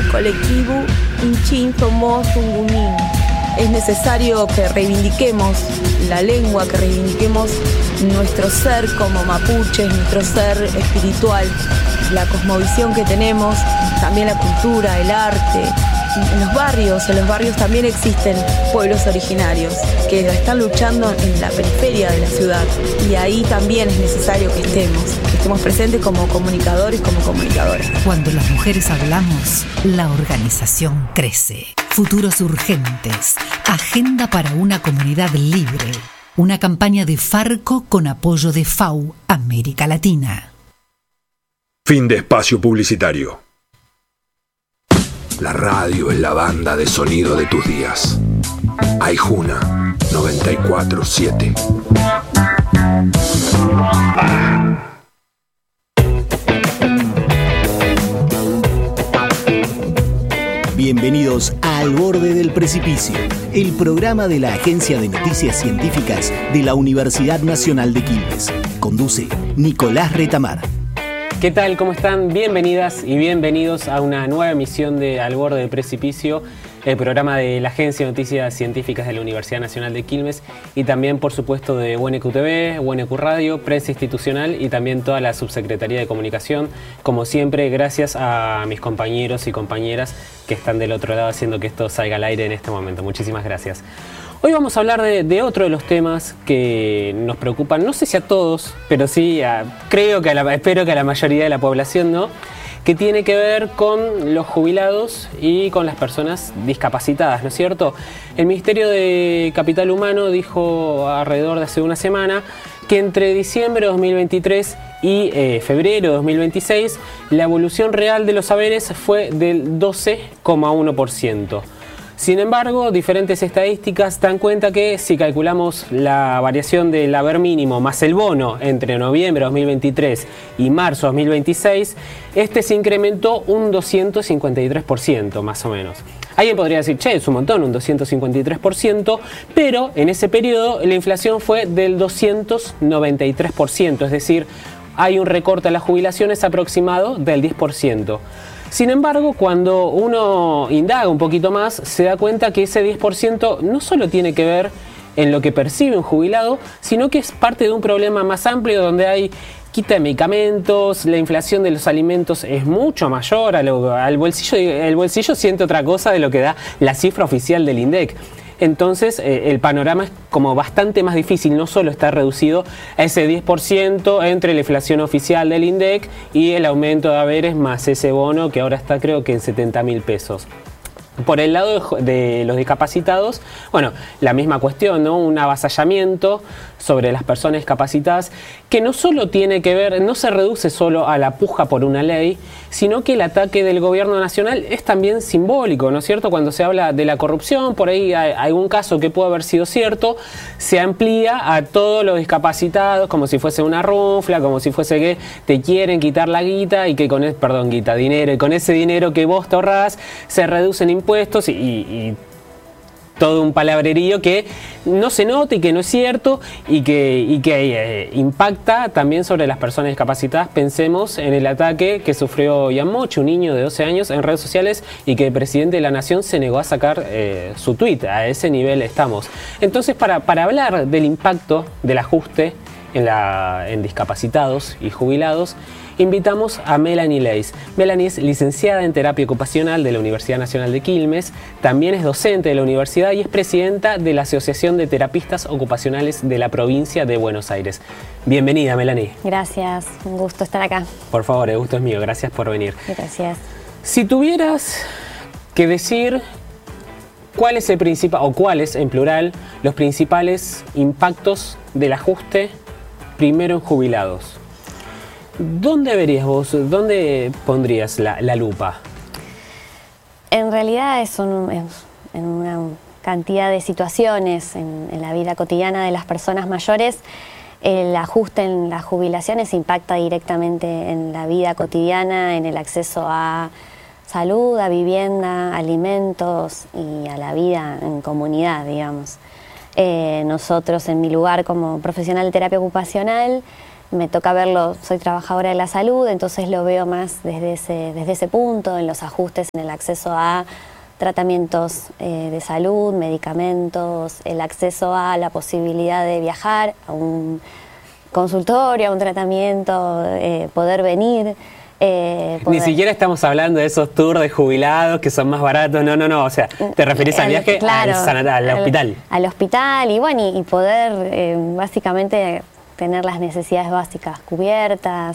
colectivo Inchin Tomó Tungumin. Es necesario que reivindiquemos la lengua, que reivindiquemos nuestro ser como mapuches, nuestro ser espiritual, la cosmovisión que tenemos, también la cultura, el arte. En los barrios también existen pueblos originarios que están luchando en la periferia de la ciudad, y ahí también es necesario que estemos presentes como comunicadores, como comunicadoras. Cuando las mujeres hablamos, la organización crece. Futuros urgentes. Agenda para una comunidad libre. Una campaña de Farco con apoyo de FAU América Latina. Fin de espacio publicitario. La radio es la banda de sonido de tus días. Aijuna 94.7. Bienvenidos a Al Borde del Precipicio, el programa de la Agencia de Noticias Científicas de la Universidad Nacional de Quilmes. Conduce Nicolás Retamar. ¿Qué tal? ¿Cómo están? Bienvenidas y bienvenidos a una nueva emisión de Al Borde del Precipicio, el programa de la Agencia de Noticias Científicas de la Universidad Nacional de Quilmes y también, por supuesto, de UNQ TV, UNQ Radio, Prensa Institucional y también toda la Subsecretaría de Comunicación. Como siempre, gracias a mis compañeros y compañeras que están del otro lado haciendo que esto salga al aire en este momento. Muchísimas gracias. Hoy vamos a hablar de otro de los temas que nos preocupan, no sé si a todos, pero sí, espero que a la mayoría de la población, ¿no? Que tiene que ver con los jubilados y con las personas discapacitadas, ¿no es cierto? El Ministerio de Capital Humano dijo alrededor de hace una semana que entre diciembre de 2023 y febrero de 2026 la evolución real de los haberes fue del 12,1%. Sin embargo, diferentes estadísticas dan cuenta que si calculamos la variación del haber mínimo más el bono entre noviembre de 2023 y marzo de 2026, este se incrementó un 253% más o menos. Alguien podría decir, che, es un montón, un 253%, pero en ese periodo la inflación fue del 293%, es decir, hay un recorte a las jubilaciones aproximado del 10%. Sin embargo, cuando uno indaga un poquito más, se da cuenta que ese 10% no solo tiene que ver en lo que percibe un jubilado, sino que es parte de un problema más amplio donde hay quita de medicamentos, la inflación de los alimentos es mucho mayor, al bolsillo, el bolsillo siente otra cosa de lo que da la cifra oficial del INDEC. Entonces el panorama es como bastante más difícil, no solo está reducido a ese 10% entre la inflación oficial del INDEC y el aumento de haberes más ese bono que ahora está creo que en 70.000 pesos. Por el lado de los discapacitados, bueno, la misma cuestión, ¿no? Un avasallamiento sobre las personas discapacitadas que no solo tiene que ver, no se reduce solo a la puja por una ley, sino que el ataque del gobierno nacional es también simbólico, ¿no es cierto? Cuando se habla de la corrupción, por ahí hay algún caso que puede haber sido cierto, se amplía a todos los discapacitados como si fuese una runfla, como si fuese que te quieren quitar la guita y que con dinero, y con ese dinero que vos te ahorrás se reducen impuestos y todo un palabrerío que no se nota y que no es cierto y que impacta también sobre las personas discapacitadas. Pensemos en el ataque que sufrió Yamochi, un niño de 12 años, en redes sociales y que el presidente de la Nación se negó a sacar su tuit. A ese nivel estamos. Entonces, para hablar del impacto del ajuste en discapacitados y jubilados, invitamos a Melanie Leis. Melanie es licenciada en terapia ocupacional de la Universidad Nacional de Quilmes, también es docente de la universidad y es presidenta de la Asociación de Terapistas Ocupacionales de la provincia de Buenos Aires. Bienvenida, Melanie. Gracias, un gusto estar acá. Por favor, el gusto es mío, gracias por venir. Gracias. Si tuvieras que decir cuál es el principal, o cuáles en plural, los principales impactos del ajuste primero en jubilados, ¿dónde verías vos, dónde pondrías la lupa? En realidad es en una cantidad de situaciones en la vida cotidiana de las personas mayores. El ajuste en las jubilaciones impacta directamente en la vida cotidiana, en el acceso a salud, a vivienda, alimentos y a la vida en comunidad, digamos. Nosotros, en mi lugar como profesional de terapia ocupacional, me toca verlo, soy trabajadora de la salud, entonces lo veo más desde ese punto, en los ajustes, en el acceso a tratamientos de salud, medicamentos, el acceso a la posibilidad de viajar a un consultorio, a un tratamiento, poder venir. Ni siquiera estamos hablando de esos tours de jubilados que son más baratos, no, o sea, te referís al viaje, claro, al hospital. Al hospital, y bueno, y poder básicamente tener las necesidades básicas cubiertas,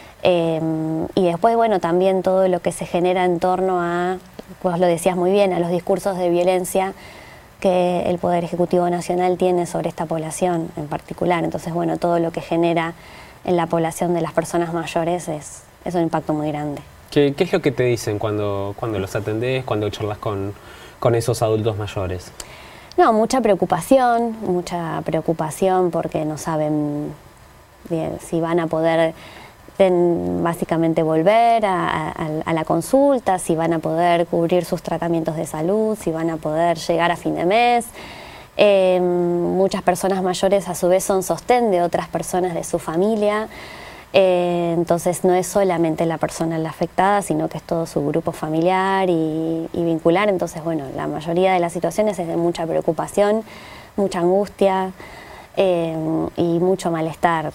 y después, bueno, también todo lo que se genera en torno a, vos lo decías muy bien, a los discursos de violencia que el Poder Ejecutivo Nacional tiene sobre esta población en particular. Entonces, bueno, todo lo que genera en la población de las personas mayores es un impacto muy grande. ¿Qué es lo que te dicen cuando los atendés, cuando charlas con esos adultos mayores? No, mucha preocupación porque no saben bien si van a poder básicamente volver a la consulta, si van a poder cubrir sus tratamientos de salud, si van a poder llegar a fin de mes. Muchas personas mayores a su vez son sostén de otras personas de su familia, entonces no es solamente la persona la afectada, sino que es todo su grupo familiar y vincular. Entonces, bueno, la mayoría de las situaciones es de mucha preocupación, mucha angustia y mucho malestar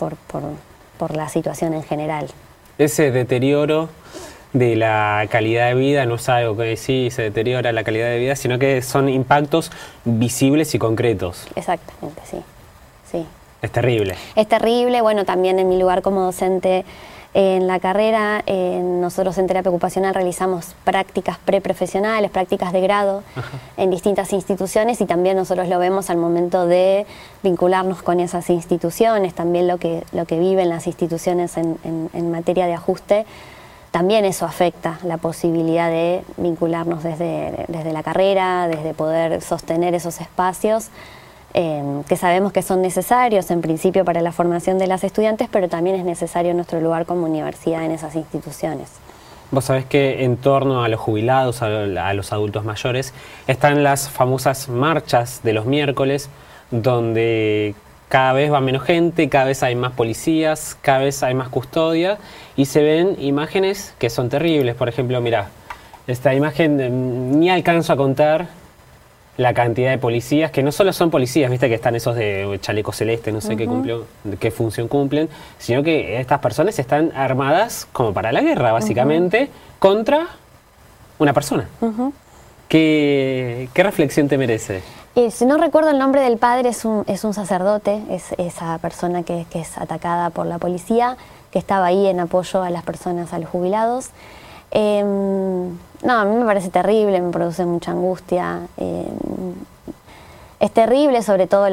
por la situación en general. Ese deterioro de la calidad de vida no es algo que sí se deteriora la calidad de vida, sino que son impactos visibles y concretos. Exactamente, sí. Es terrible. Es terrible. Bueno, también en mi lugar como docente en la carrera, nosotros en terapia ocupacional realizamos prácticas preprofesionales, prácticas de grado en distintas instituciones, y también nosotros lo vemos al momento de vincularnos con esas instituciones, también lo que viven las instituciones en materia de ajuste. También eso afecta la posibilidad de vincularnos desde la carrera, desde poder sostener esos espacios que sabemos que son necesarios en principio para la formación de las estudiantes, pero también es necesario nuestro lugar como universidad en esas instituciones. Vos sabés que en torno a los jubilados, a los adultos mayores, están las famosas marchas de los miércoles, donde cada vez va menos gente, cada vez hay más policías, cada vez hay más custodia, y se ven imágenes que son terribles. Por ejemplo, mirá, esta imagen ni alcanzo a contar la cantidad de policías, que no solo son policías, viste que están esos de chaleco celeste, no sé qué función cumplen, sino que estas personas están armadas como para la guerra, básicamente, contra una persona. ¿Qué reflexión te merece? Si no recuerdo el nombre del padre, es un sacerdote, es esa persona que es atacada por la policía, que estaba ahí en apoyo a las personas, a los jubilados. No, a mí me parece terrible, me produce mucha angustia. Es terrible, sobre todo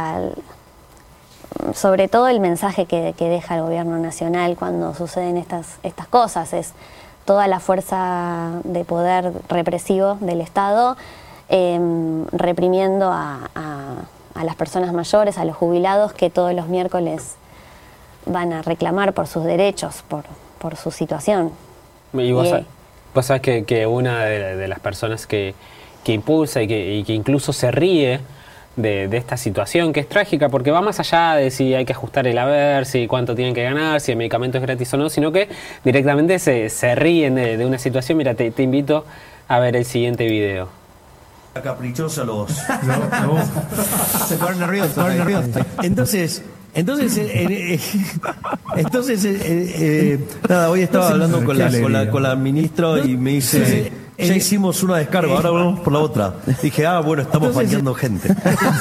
sobre todo el mensaje que deja el gobierno nacional cuando suceden estas cosas. Es toda la fuerza de poder represivo del Estado reprimiendo a las personas mayores, a los jubilados, que todos los miércoles van a reclamar por sus derechos, por su situación. Y vos sabés que una de las personas que impulsa y que incluso se ríe de esta situación, que es trágica, porque va más allá de si hay que ajustar el haber, si cuánto tienen que ganar, si el medicamento es gratis o no, sino que directamente se ríen de una situación. Mira, te invito a ver el siguiente video. Caprichoso los... No. Se ponen nerviosos. Entonces, nada, hoy estaba hablando con la ministra y me dice, ya hicimos una descarga, ahora vamos por la otra. Dije, bueno, estamos bañando gente.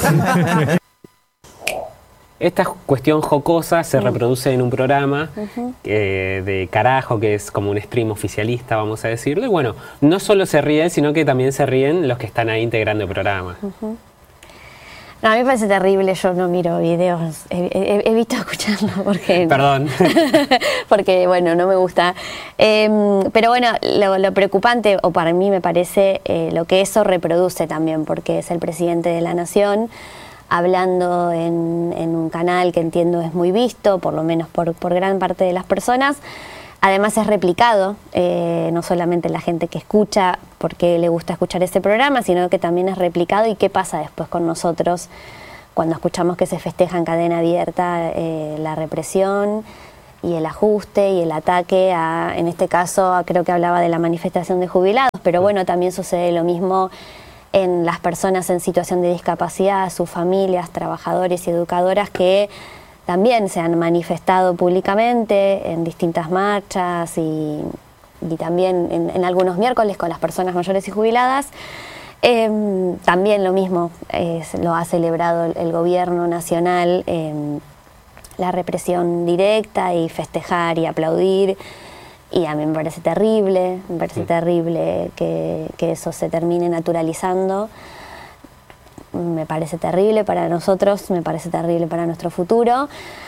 Esta cuestión jocosa se reproduce en un programa de Carajo, que es como un stream oficialista, vamos a decirlo. Y bueno, no solo se ríen, sino que también se ríen los que están ahí integrando el programa. No, a mí me parece terrible, yo no miro videos, evito escucharlo porque... Perdón. Porque, bueno, no me gusta. Pero bueno, lo preocupante, o para mí me parece, lo que eso reproduce también, porque es el presidente de la Nación hablando en un canal que entiendo es muy visto, por lo menos por gran parte de las personas. Además es replicado, no solamente la gente que escucha porque le gusta escuchar ese programa, sino que también es replicado. ¿Y qué pasa después con nosotros cuando escuchamos que se festeja en cadena abierta la represión y el ajuste y el ataque a, en este caso creo que hablaba de la manifestación de jubilados, pero bueno, también sucede lo mismo en las personas en situación de discapacidad, sus familias, trabajadores y educadoras que también se han manifestado públicamente en distintas marchas y también en algunos miércoles con las personas mayores y jubiladas. También lo mismo, lo ha celebrado el gobierno nacional, la represión directa y festejar y aplaudir, y a mí me parece terrible, que eso se termine naturalizando. Me parece terrible para nosotros, me parece terrible para nuestro futuro.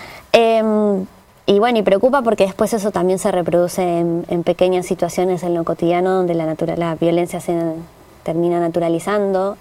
Y bueno, y preocupa porque después eso también se reproduce en pequeñas situaciones en lo cotidiano donde la violencia se termina naturalizando.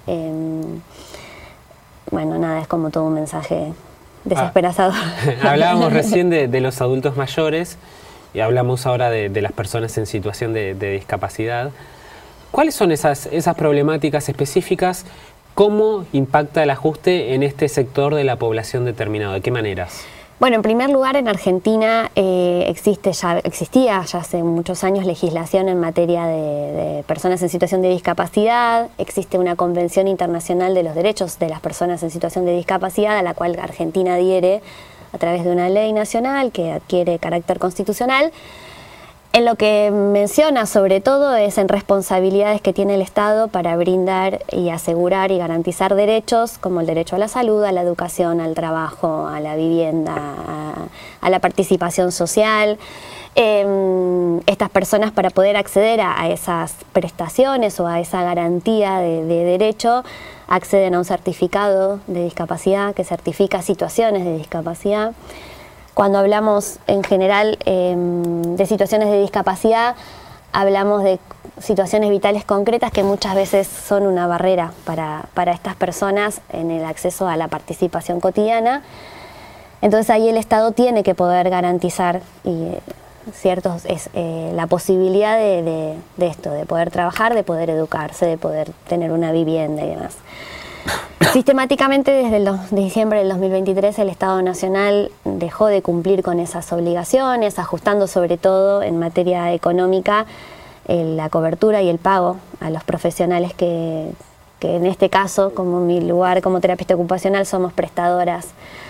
Bueno, nada, es como todo un mensaje desesperanzador. Hablábamos recién de los adultos mayores y hablamos ahora de las personas en situación de discapacidad. ¿Cuáles son esas problemáticas específicas? ¿Cómo impacta el ajuste en este sector de la población determinado? ¿De qué maneras? Bueno, en primer lugar, en Argentina existía ya hace muchos años legislación en materia de personas en situación de discapacidad. Existe una Convención Internacional de los Derechos de las Personas en Situación de Discapacidad, a la cual Argentina adhiere a través de una ley nacional que adquiere carácter constitucional. En lo que menciona sobre todo es en responsabilidades que tiene el Estado para brindar y asegurar y garantizar derechos como el derecho a la salud, a la educación, al trabajo, a la vivienda, a la participación social. Estas personas, para poder acceder a esas prestaciones o a esa garantía de derecho, acceden a un certificado de discapacidad que certifica situaciones de discapacidad. Cuando hablamos en general de situaciones de discapacidad, hablamos de situaciones vitales concretas que muchas veces son una barrera para estas personas en el acceso a la participación cotidiana. Entonces ahí el Estado tiene que poder garantizar la posibilidad de esto, de poder trabajar, de poder educarse, de poder tener una vivienda y demás. Sistemáticamente desde diciembre del 2023 el Estado Nacional dejó de cumplir con esas obligaciones, ajustando sobre todo en materia económica la cobertura y el pago a los profesionales que en este caso, como mi lugar como terapista ocupacional, somos prestadoras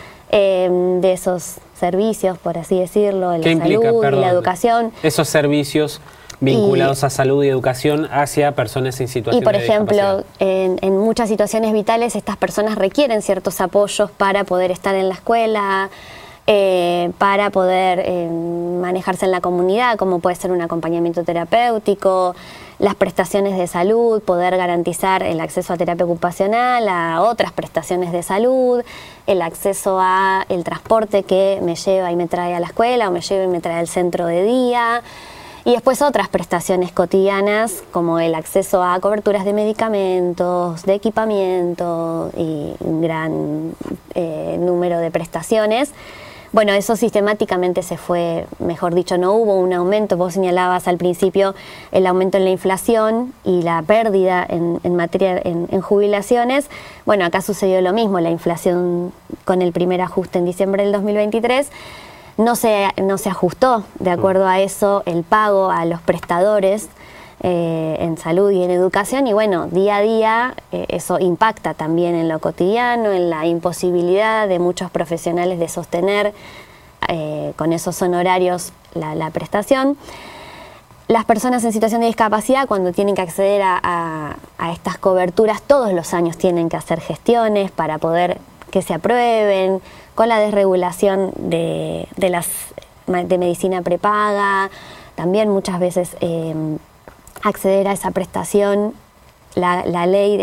de esos servicios, por así decirlo, la salud y la educación. Esos servicios vinculados a salud y educación hacia personas en situación de discapacidad. Y por ejemplo, en muchas situaciones vitales estas personas requieren ciertos apoyos para poder estar en la escuela, para poder manejarse en la comunidad, como puede ser un acompañamiento terapéutico, las prestaciones de salud, poder garantizar el acceso a terapia ocupacional, a otras prestaciones de salud, el acceso a el transporte que me lleva y me trae a la escuela o me lleva y me trae al centro de día. Y después otras prestaciones cotidianas como el acceso a coberturas de medicamentos, de equipamiento y un gran número de prestaciones. Bueno, eso sistemáticamente se fue, mejor dicho, no hubo un aumento. Vos señalabas al principio el aumento en la inflación y la pérdida en materia en jubilaciones. Bueno, acá sucedió lo mismo, la inflación con el primer ajuste en diciembre del 2023. No se ajustó de acuerdo a eso el pago a los prestadores en salud y en educación, y bueno, día a día eso impacta también en lo cotidiano, en la imposibilidad de muchos profesionales de sostener con esos honorarios la prestación. Las personas en situación de discapacidad, cuando tienen que acceder a estas coberturas, todos los años tienen que hacer gestiones para poder que se aprueben, con la desregulación de medicina prepaga, también muchas veces acceder a esa prestación. La ley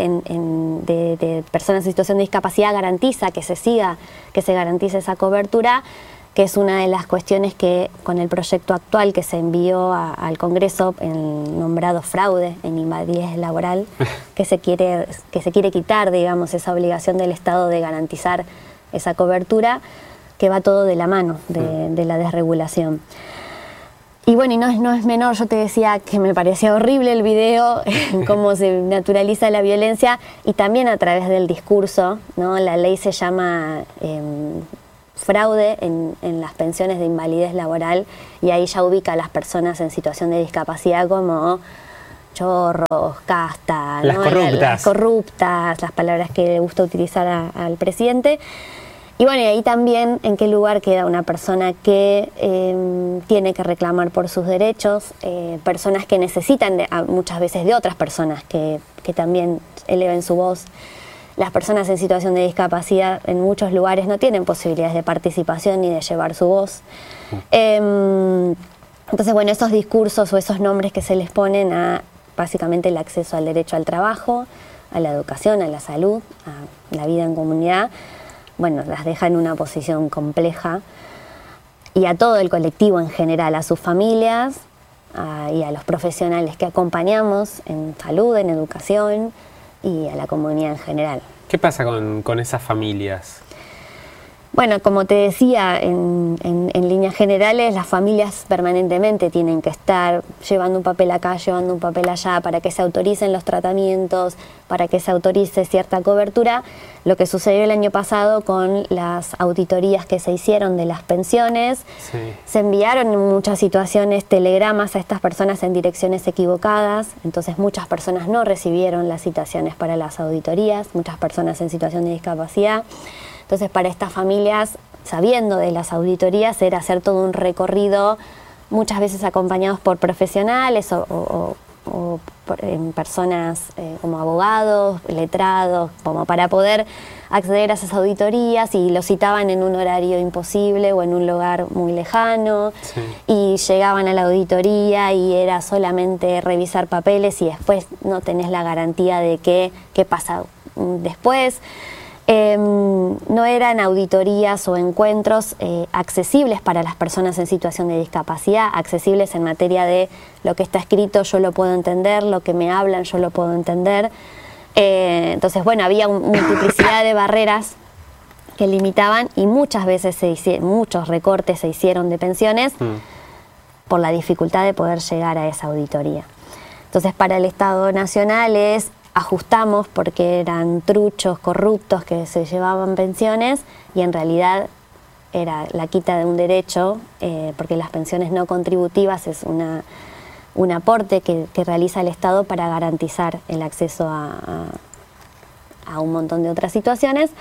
de personas en situación de discapacidad garantiza que se garantice esa cobertura, que es una de las cuestiones que con el proyecto actual que se envió al Congreso, el nombrado fraude en invalidez laboral, que se quiere quitar, digamos, esa obligación del Estado de garantizar esa cobertura, que va todo de la mano de la desregulación. Y bueno, y no es menor, yo te decía que me parecía horrible el video, cómo se naturaliza la violencia, y también a través del discurso, ¿no? La ley se llama fraude en las pensiones de invalidez laboral, y ahí ya ubica a las personas en situación de discapacidad como chorros, casta, las ¿no? Las corruptas, las palabras que le gusta utilizar al presidente. Y bueno, y ahí también en qué lugar queda una persona que tiene que reclamar por sus derechos, personas que necesitan muchas veces de otras personas que también eleven su voz. Las personas en situación de discapacidad en muchos lugares no tienen posibilidades de participación ni de llevar su voz. Entonces, bueno, esos discursos o esos nombres que se les ponen a básicamente el acceso al derecho al trabajo, a la educación, a la salud, a la vida en comunidad, bueno, las deja en una posición compleja, y a todo el colectivo en general, a sus familias y a los profesionales que acompañamos en salud, en educación y a la comunidad en general. ¿Qué pasa con esas familias? Bueno, como te decía, en líneas generales, las familias permanentemente tienen que estar llevando un papel acá, llevando un papel allá, para que se autoricen los tratamientos, para que se autorice cierta cobertura. Lo que sucedió el año pasado con las auditorías que se hicieron de las pensiones, sí. Se enviaron en muchas situaciones telegramas a estas personas en direcciones equivocadas, entonces muchas personas no recibieron las citaciones para las auditorías, muchas personas en situación de discapacidad. Entonces, para estas familias, sabiendo de las auditorías, era hacer todo un recorrido, muchas veces acompañados por profesionales o por personas como abogados, letrados, como para poder acceder a esas auditorías, y los citaban en un horario imposible o en un lugar muy lejano, sí. Y llegaban a la auditoría y era solamente revisar papeles y después no tenés la garantía de qué pasa después. No eran auditorías o encuentros accesibles para las personas en situación de discapacidad, accesibles en materia de lo que está escrito yo lo puedo entender, lo que me hablan yo lo puedo entender. Entonces, bueno, había multiplicidad de barreras que limitaban, y muchas veces muchos recortes se hicieron de pensiones por la dificultad de poder llegar a esa auditoría. Entonces, para el Estado Nacional ajustamos porque eran truchos, corruptos que se llevaban pensiones, y en realidad era la quita de un derecho, porque las pensiones no contributivas es un aporte que realiza el Estado para garantizar el acceso a un montón de otras situaciones.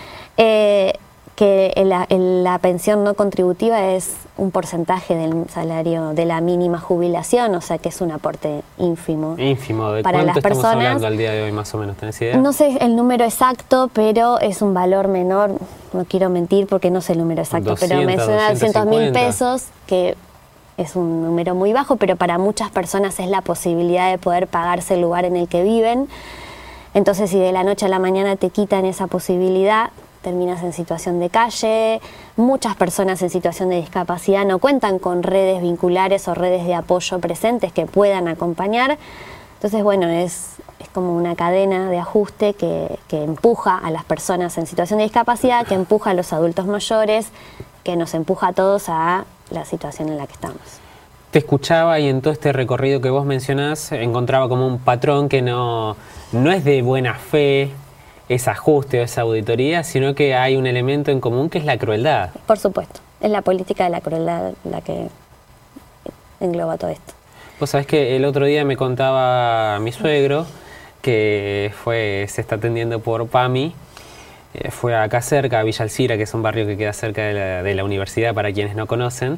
Que la pensión no contributiva es un porcentaje del salario de la mínima jubilación, o sea que es un aporte ínfimo. Ínfimo, ¿de para cuánto las estamos personas hablando al día de hoy más o menos? ¿Tenés idea? No sé el número exacto, pero es un valor menor, no quiero mentir porque no sé el número exacto, 200, pero me suena 200.000 250. pesos, que es un número muy bajo, pero para muchas personas es la posibilidad de poder pagarse el lugar en el que viven. Entonces, si de la noche a la mañana te quitan esa posibilidad, terminas en situación de calle. Muchas personas en situación de discapacidad no cuentan con redes vinculares o redes de apoyo presentes que puedan acompañar. Entonces, bueno, es como una cadena de ajuste que empuja a las personas en situación de discapacidad, que empuja a los adultos mayores, que nos empuja a todos a la situación en la que estamos. Te escuchaba y en todo este recorrido que vos mencionás encontraba como un patrón que no es de buena fe, ese ajuste o esa auditoría, sino que hay un elemento en común que es la crueldad. Por supuesto, es la política de la crueldad la que engloba todo esto. Vos sabés que el otro día me contaba mi suegro que se está atendiendo por PAMI, fue acá cerca, a Villa Alcira, que es un barrio que queda cerca de la universidad para quienes no conocen,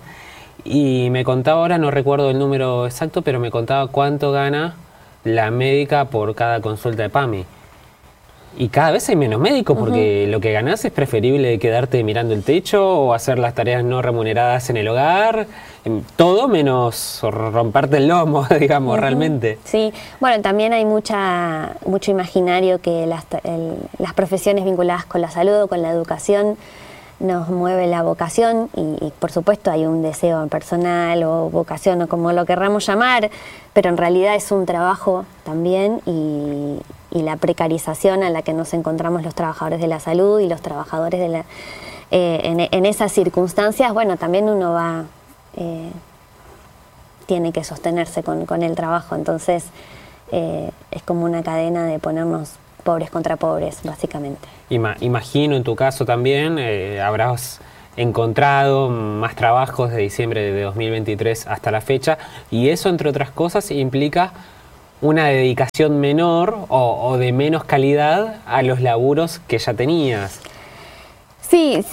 y me contaba, ahora no recuerdo el número exacto, pero me contaba cuánto gana la médica por cada consulta de PAMI. Y cada vez hay menos médicos porque lo que ganás es preferible quedarte mirando el techo o hacer las tareas no remuneradas en el hogar, todo menos romperte el lomo, digamos, realmente. Sí, bueno, también hay mucho imaginario que las profesiones vinculadas con la salud o con la educación nos mueve la vocación y por supuesto hay un deseo personal o vocación o como lo querramos llamar, pero en realidad es un trabajo también y la precarización a la que nos encontramos los trabajadores de la salud y los trabajadores de en esas circunstancias, bueno, también uno va tiene que sostenerse con el trabajo. Entonces es como una cadena de ponernos pobres contra pobres, básicamente. Imagino en tu caso también habrás encontrado más trabajos de diciembre de 2023 hasta la fecha, y eso, entre otras cosas, implica una dedicación menor o de menos calidad a los laburos que ya tenías. Sí.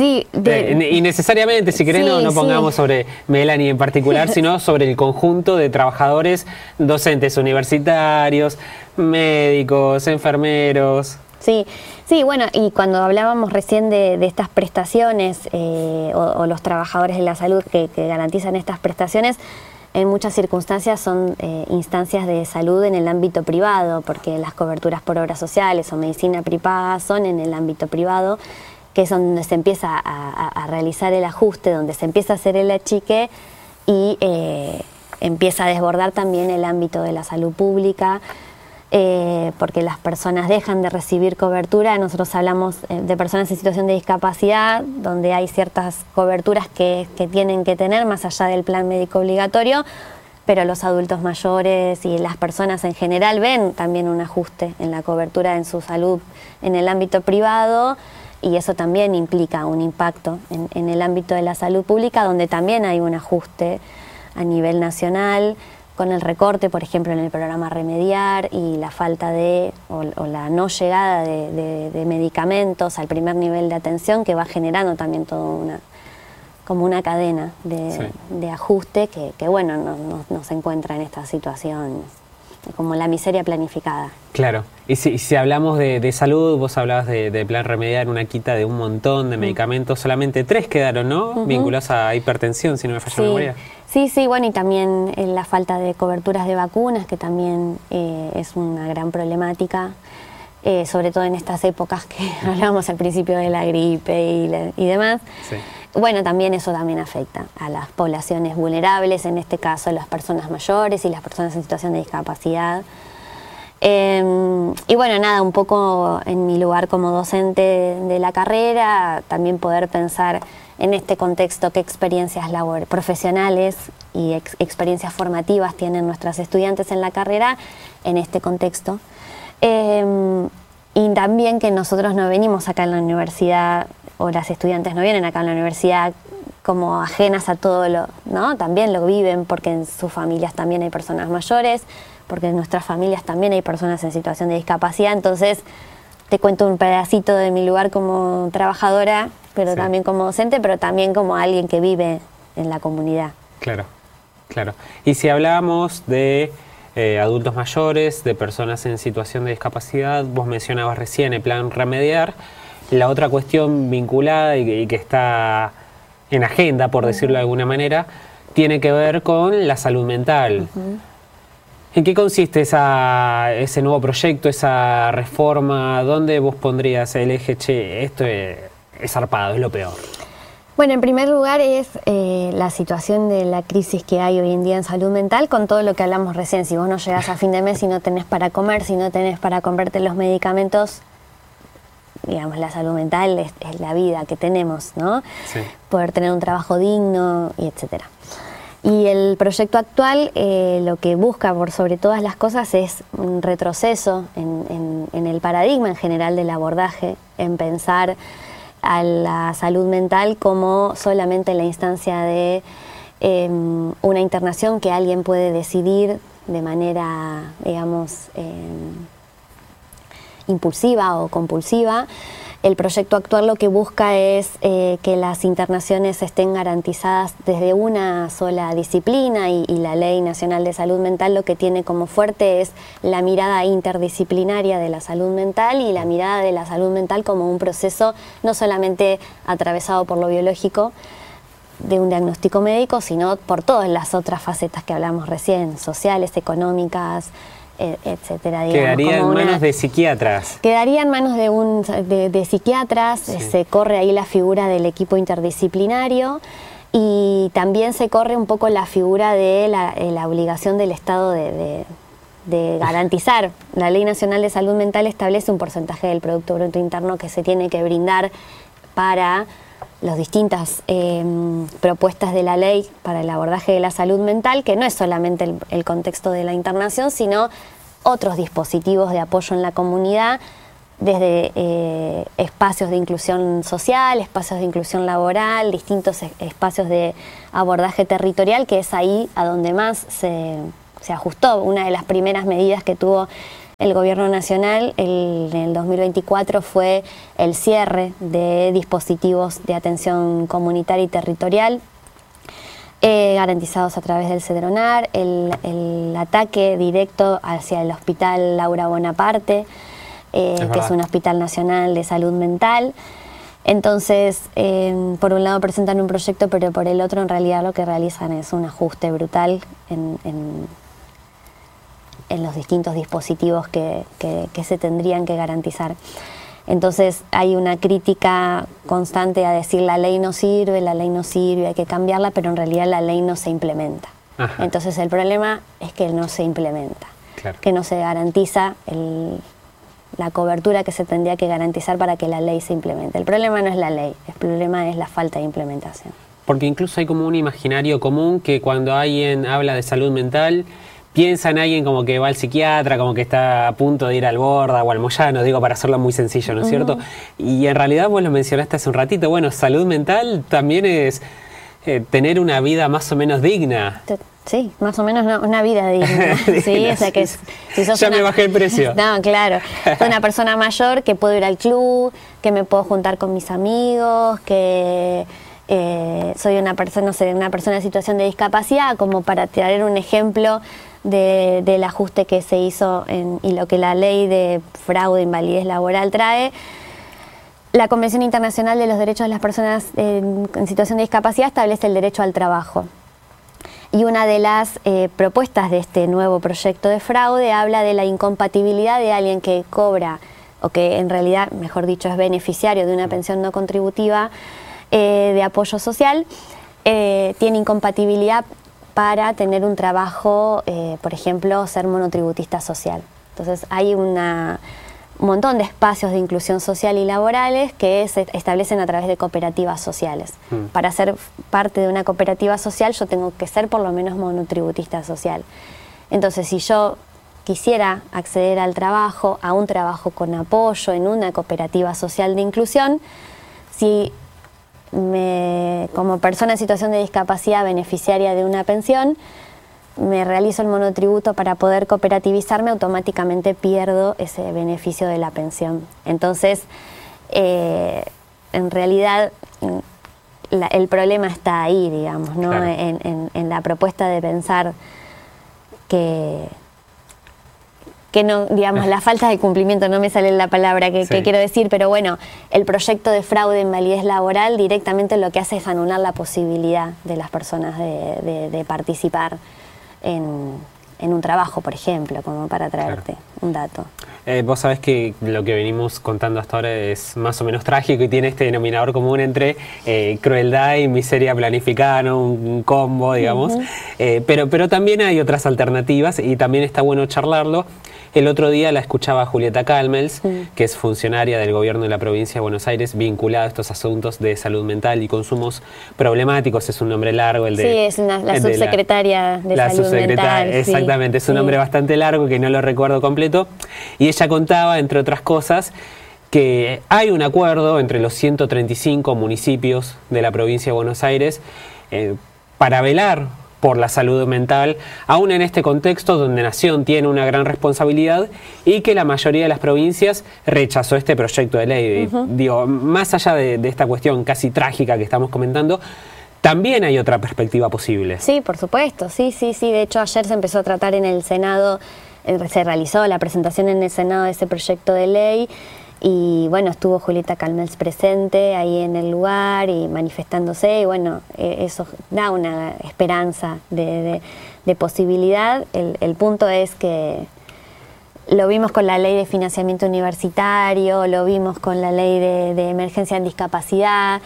Y necesariamente, si querés, no pongamos sobre Melanie en particular, sino sobre el conjunto de trabajadores, docentes universitarios, médicos, enfermeros. Sí, bueno, y cuando hablábamos recién de estas prestaciones o los trabajadores de la salud que garantizan estas prestaciones, en muchas circunstancias son instancias de salud en el ámbito privado, porque las coberturas por obras sociales o medicina prepaga son en el ámbito privado, que es donde se empieza a realizar el ajuste, donde se empieza a hacer el achique y empieza a desbordar también el ámbito de la salud pública, porque las personas dejan de recibir cobertura. Nosotros hablamos de personas en situación de discapacidad, donde hay ciertas coberturas que tienen que tener más allá del plan médico obligatorio, pero los adultos mayores y las personas en general ven también un ajuste en la cobertura en su salud en el ámbito privado, y eso también implica un impacto en el ámbito de la salud pública, donde también hay un ajuste a nivel nacional, con el recorte, por ejemplo, en el programa Remediar y la falta o la no llegada de medicamentos al primer nivel de atención, que va generando también toda una cadena de ajuste que bueno, nos encuentra en esta situación como la miseria planificada. Claro, y si hablamos de salud, vos hablabas de plan Remediar, una quita de un montón de medicamentos, solamente 3 quedaron, ¿no? Vinculados a hipertensión, si no me falla la memoria. Sí, bueno, y también la falta de coberturas de vacunas, que también es una gran problemática, sobre todo en estas épocas que hablábamos al principio de la gripe y demás. Sí. Bueno, también eso también afecta a las poblaciones vulnerables, en este caso las personas mayores y las personas en situación de discapacidad. Y bueno, nada, un poco en mi lugar como docente de la carrera, también poder pensar en este contexto qué experiencias profesionales y experiencias formativas tienen nuestras estudiantes en la carrera en este contexto. Y también que nosotros no venimos acá en la universidad, o las estudiantes no vienen acá en la universidad como ajenas a todo ¿no? También lo viven, porque en sus familias también hay personas mayores, porque en nuestras familias también hay personas en situación de discapacidad. Entonces te cuento un pedacito de mi lugar como trabajadora, pero también como docente, pero también como alguien que vive en la comunidad. Claro. Y si hablamos de adultos mayores, de personas en situación de discapacidad, vos mencionabas recién el plan Remediar. La otra cuestión vinculada y que está en agenda, por decirlo de alguna manera, tiene que ver con la salud mental. ¿En qué consiste ese nuevo proyecto, esa reforma? ¿Dónde vos pondrías el eje? Che, esto es zarpado, es lo peor. Bueno, en primer lugar es la situación de la crisis que hay hoy en día en salud mental, con todo lo que hablamos recién. Si vos no llegás a fin de mes, si no tenés para comer, si no tenés para comprarte los medicamentos, digamos, la salud mental es la vida que tenemos, ¿no? Sí. Poder tener un trabajo digno, y etcétera. Y el proyecto actual lo que busca por sobre todas las cosas es un retroceso en el paradigma en general del abordaje, en pensar a la salud mental como solamente la instancia de una internación que alguien puede decidir de manera, digamos, impulsiva o compulsiva. El proyecto actual lo que busca es que las internaciones estén garantizadas desde una sola disciplina, y la Ley Nacional de Salud Mental lo que tiene como fuerte es la mirada interdisciplinaria de la salud mental, y la mirada de la salud mental como un proceso no solamente atravesado por lo biológico de un diagnóstico médico, sino por todas las otras facetas que hablamos recién, sociales, económicas, etcétera. Quedaría en manos de psiquiatras. Quedaría en manos de psiquiatras. Sí. Se corre ahí la figura del equipo interdisciplinario, y también se corre un poco la figura de la obligación del Estado de garantizar. La Ley Nacional de Salud Mental establece un porcentaje del Producto Bruto Interno que se tiene que brindar para las distintas propuestas de la ley para el abordaje de la salud mental, que no es solamente el contexto de la internación, sino otros dispositivos de apoyo en la comunidad, desde espacios de inclusión social, espacios de inclusión laboral, distintos espacios de abordaje territorial, que es ahí a donde más se ajustó. Una de las primeras medidas que tuvo el Gobierno Nacional en el 2024 fue el cierre de dispositivos de atención comunitaria y territorial, garantizados a través del Cedronar, el ataque directo hacia el Hospital Laura Bonaparte, que es un hospital nacional de salud mental. Entonces, por un lado presentan un proyecto, pero por el otro en realidad lo que realizan es un ajuste brutal en los distintos dispositivos que se tendrían que garantizar. Entonces hay una crítica constante a decir la ley no sirve, hay que cambiarla, pero en realidad la ley no se implementa. Ajá. Entonces el problema es que no se implementa, claro, que no se garantiza la cobertura que se tendría que garantizar para que la ley se implemente. El problema no es la ley, el problema es la falta de implementación. Porque incluso hay como un imaginario común que cuando alguien habla de salud mental, piensa en alguien como que va al psiquiatra, como que está a punto de ir al Borda o al Moyano, digo, para hacerlo muy sencillo, ¿no es cierto? Y en realidad vos lo mencionaste hace un ratito, bueno, salud mental también es tener una vida más o menos digna. Sí, más o menos una vida digna. Sí, o sea que si sos me bajé el precio. No, claro. Soy una persona mayor que puedo ir al club, que me puedo juntar con mis amigos, que soy una persona en situación de discapacidad, como para traer un ejemplo del ajuste que se hizo y lo que la ley de fraude e invalidez laboral trae. La Convención Internacional de los Derechos de las Personas en situación de discapacidad establece el derecho al trabajo. Y una de las propuestas de este nuevo proyecto de fraude habla de la incompatibilidad de alguien que cobra, o que en realidad, mejor dicho, es beneficiario de una pensión no contributiva de apoyo social, tiene incompatibilidad para tener un trabajo, por ejemplo, ser monotributista social. Entonces hay un montón de espacios de inclusión social y laborales que se establecen a través de cooperativas sociales. Para ser parte de una cooperativa social yo tengo que ser por lo menos monotributista social. Entonces, si yo quisiera acceder al trabajo, a un trabajo con apoyo en una cooperativa social de inclusión, si como persona en situación de discapacidad beneficiaria de una pensión, me realizo el monotributo para poder cooperativizarme, automáticamente pierdo ese beneficio de la pensión. Entonces, en realidad, el problema está ahí, digamos, ¿no? Claro. En la propuesta de pensar que no, digamos, la falta de cumplimiento, no me sale la palabra que quiero decir, pero bueno, el proyecto de fraude e invalidez laboral directamente lo que hace es anular la posibilidad de las personas de participar en un trabajo, por ejemplo, como para traerte un dato. Vos sabés que lo que venimos contando hasta ahora es más o menos trágico y tiene este denominador común entre crueldad y miseria planificada, ¿no? Un combo, digamos. Pero también hay otras alternativas y también está bueno charlarlo. El otro día la escuchaba Julieta Calmels, que es funcionaria del gobierno de la provincia de Buenos Aires, vinculada a estos asuntos de salud mental y consumos problemáticos. Es un nombre largo. Sí, es la subsecretaria de salud mental. Exactamente, es un nombre bastante largo que no lo recuerdo completo. Y ella contaba, entre otras cosas, que hay un acuerdo entre los 135 municipios de la provincia de Buenos Aires para velar por la salud mental, aún en este contexto donde Nación tiene una gran responsabilidad y que la mayoría de las provincias rechazó este proyecto de ley. Digo, más allá de esta cuestión casi trágica que estamos comentando, también hay otra perspectiva posible. Sí, por supuesto, sí. De hecho, ayer se empezó a tratar en el Senado, se realizó la presentación en el Senado de ese proyecto de ley. Y bueno, estuvo Julieta Calmels presente ahí en el lugar y manifestándose, y bueno, eso da una esperanza de posibilidad. El punto es que lo vimos con la ley de financiamiento universitario, lo vimos con la ley de emergencia en discapacidad,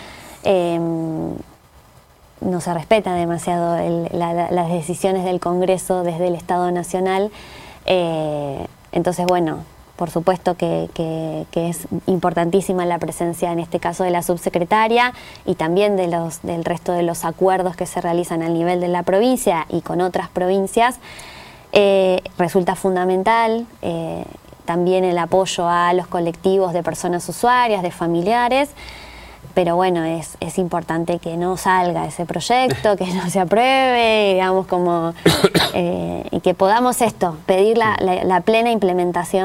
no se respeta demasiado las decisiones del Congreso desde el Estado Nacional, entonces bueno, por supuesto que es importantísima la presencia, en este caso, de la subsecretaria y también del resto de los acuerdos que se realizan al nivel de la provincia y con otras provincias. Resulta fundamental también el apoyo a los colectivos de personas usuarias, de familiares, pero bueno, es importante que no salga ese proyecto, que no se apruebe, digamos, como y que podamos pedir la plena implementación